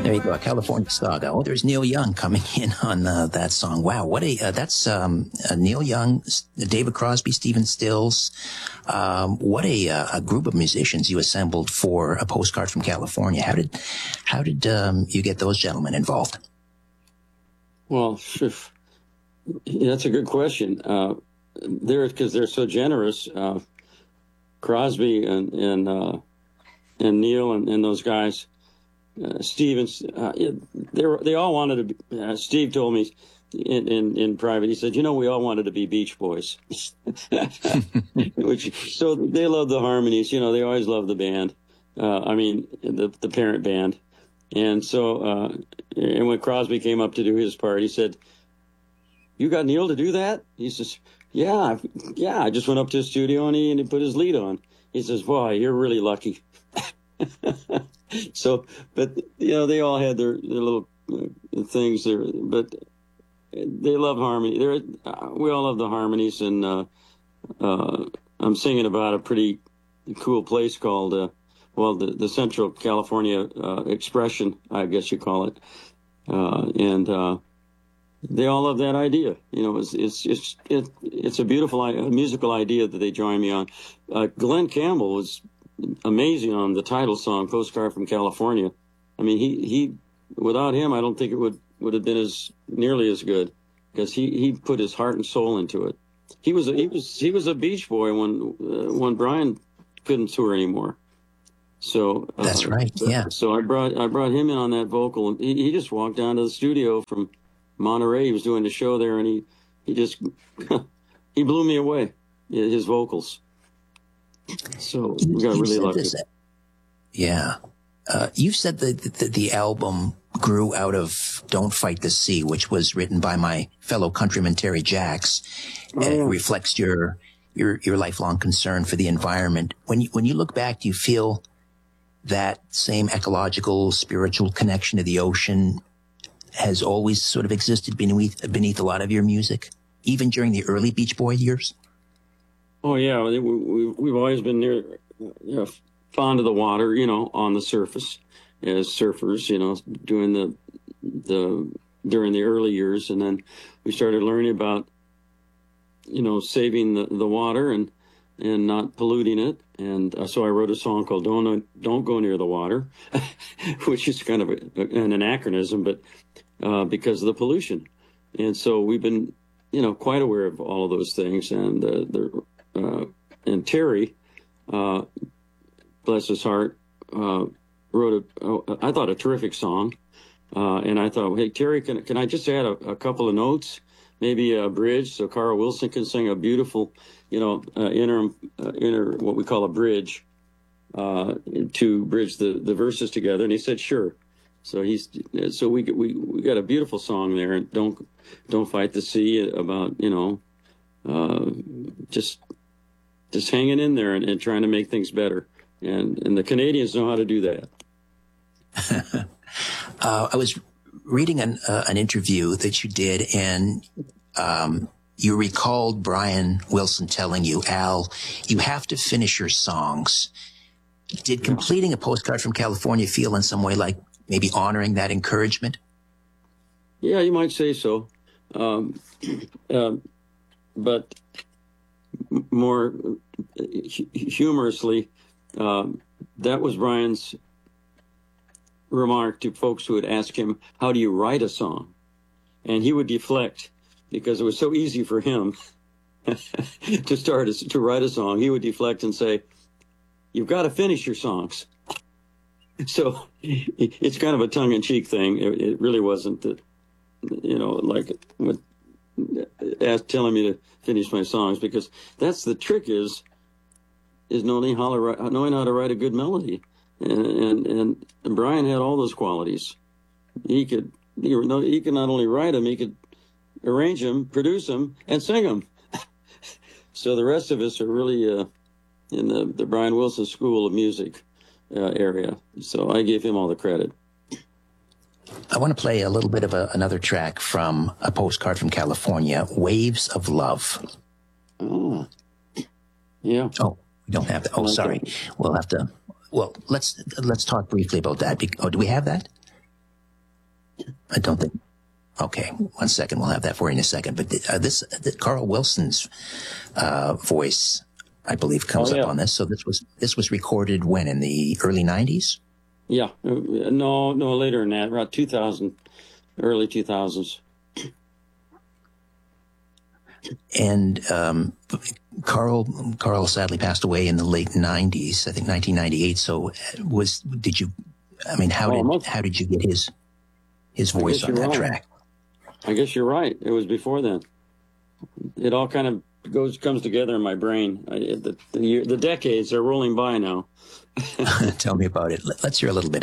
There you go, a California Saga. Oh, there's Neil Young coming in on that song. Wow, what that's Neil Young, David Crosby, Stephen Stills. What a group of musicians you assembled for A Postcard from California. How did you get those gentlemen involved? Well, that's a good question. Because they're so generous. Crosby and Neil and those guys. Stevens, they all wanted to be, Steve told me in private, he said, we all wanted to be Beach Boys. So they love the harmonies, they always love the band. The parent band. And so, and when Crosby came up to do his part, he said, "You got Neil to do that?" He says, yeah, I just went up to his studio and he put his lead on. He says, "Boy, you're really lucky." So, but they all had their little things there, but they love harmony. We all love the harmonies, and I'm singing about a pretty cool place called the Central California Expression, I guess you call it, and they all love that idea. It's a beautiful musical idea that they joined me on. Glenn Campbell was amazing on the title song, Postcard from California. I mean, he without him, I don't think it would have been nearly as good, because he put his heart and soul into it. He was a Beach Boy when Brian couldn't tour anymore. So that's right. Yeah. So I brought him in on that vocal, and he just walked down to the studio from Monterey. He was doing the show there, and he just he blew me away. His vocals. So we got really lucky. Yeah. You said that the album grew out of Don't Fight the Sea, which was written by my fellow countryman Terry Jacks. It reflects your lifelong concern for the environment. When you look back, do you feel that same ecological, spiritual connection to the ocean has always sort of existed beneath a lot of your music, even during the early Beach Boy years? Oh yeah, we've always been fond of the water, on the surface as surfers, doing during the early years, and then we started learning about, saving the water and not polluting it, and so I wrote a song called "Don't Go Near the Water," which is kind of an anachronism, but because of the pollution, and so we've been, quite aware of all of those things, and and Terry, bless his heart, wrote I thought a terrific song, and I thought, hey Terry, can I just add a couple of notes, maybe a bridge, so Carl Wilson can sing a beautiful, inner what we call a bridge, to bridge the verses together, and he said sure. So we got a beautiful song there, and don't fight the sea, about just hanging in there and trying to make things better. And the Canadians know how to do that. I was reading an interview that you did, and you recalled Brian Wilson telling you, "Al, you have to finish your songs." Did completing A Postcard from California feel in some way like maybe honoring that encouragement? Yeah, you might say so. But more humorously, that was Brian's remark to folks who would ask him, "How do you write a song?" And he would deflect, because it was so easy for him to write a song. He would deflect and say, "You've got to finish your songs." So it's kind of a tongue-in-cheek thing. It really wasn't that, like telling me to finish my songs, because that's the trick is knowing how to write a good melody. And Brian had all those qualities. He could not only write them, he could arrange them, produce them, and sing them. So the rest of us are really in the Brian Wilson School of Music area. So I give him all the credit. I want to play a little bit of another track from A Postcard from California, "Waves of Love." Oh, yeah. Oh, we don't have that. Oh, sorry. We'll have to. Well, let's talk briefly about that. Oh, do we have that? I don't think. Okay, 1 second. We'll have that for you in a second. But Carl Wilson's voice, I believe, comes up on this. So this was recorded when, in the early 90s? Yeah, no, later than that, around 2000, early 2000s. And Carl sadly passed away in the late 90s, I think 1998. So how did you get his voice on that track? I guess you're right. It was before then. It all kind of comes together in my brain. The decades are rolling by now. Tell me about it. Let's hear a little bit